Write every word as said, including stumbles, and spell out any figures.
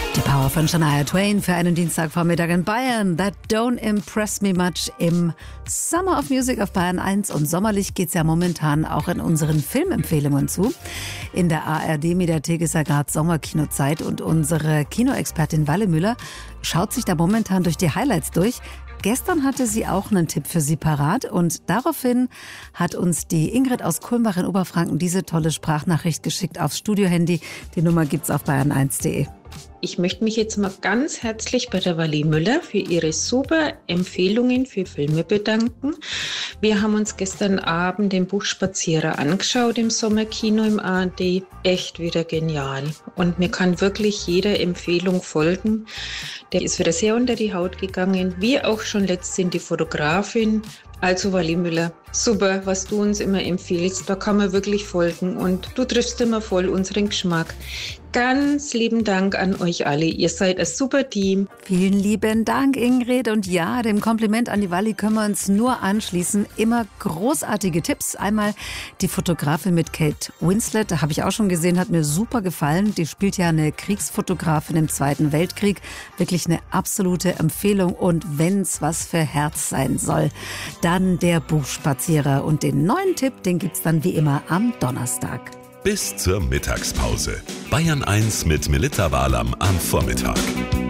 Die Power von Shania Twain für einen Dienstagvormittag in Bayern. That don't impress me much im Summer of Music auf Bayern eins. Und sommerlich geht's ja momentan auch in unseren Filmempfehlungen zu. In der A R D-Mediathek ist ja gerade Sommerkinozeit und unsere Kinoexpertin Walle Müller schaut sich da momentan durch die Highlights durch. Gestern hatte sie auch einen Tipp für Sie parat und daraufhin hat uns die Ingrid aus Kulmbach in Oberfranken diese tolle Sprachnachricht geschickt aufs Studiohandy. Die Nummer gibt's auf bayern eins punkt de. Ich möchte mich jetzt mal ganz herzlich bei der Walle Müller für ihre super Empfehlungen für Filme bedanken. Wir haben uns gestern Abend den Buchspazierer angeschaut im Sommerkino im A R D. Echt wieder genial. Und mir kann wirklich jeder Empfehlung folgen. Der ist wieder sehr unter die Haut gegangen, wie auch schon letztens die Fotografin. Also Walle Müller, super, was du uns immer empfiehlst, da kann man wirklich folgen und du triffst immer voll unseren Geschmack. Ganz lieben Dank an euch alle, ihr seid ein super Team. Vielen lieben Dank, Ingrid. Und ja, dem Kompliment an die Walli können wir uns nur anschließen. Immer großartige Tipps. Einmal die Fotografin mit Kate Winslet, da habe ich auch schon gesehen, hat mir super gefallen. Die spielt ja eine Kriegsfotografin im Zweiten Weltkrieg. Wirklich eine absolute Empfehlung. Und wenn's was für Herz sein soll, dann der Buchspazierer. Und den neuen Tipp, den gibt's dann wie immer am Donnerstag. Bis zur Mittagspause. Bayern eins mit Melitta Walam am Vormittag.